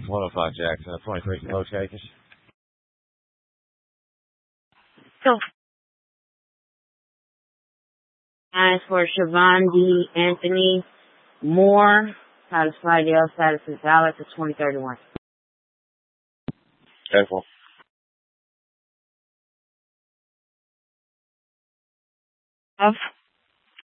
105 Jackson, 23 locations. So, as for Siobhan D. Anthony Moore, status Flydale, status is valid for 2031. Careful. Of